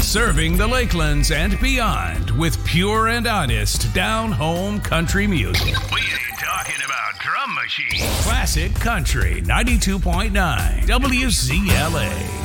Serving the Lakelands and beyond with pure and honest down-home country music. We ain't talking about drum machines. Classic Country 92.9 WCLA.